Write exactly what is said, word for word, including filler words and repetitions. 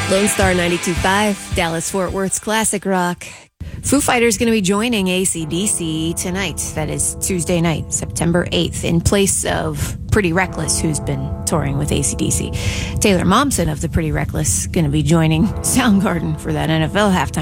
Lone Star ninety-two point five, Dallas-Fort Worth's classic rock. Foo Fighters going to be joining A C D C tonight. That is Tuesday night, September eighth, in place of Pretty Reckless, who's been touring with A C D C. Taylor Momsen of the Pretty Reckless going to be joining Soundgarden for that N F L halftime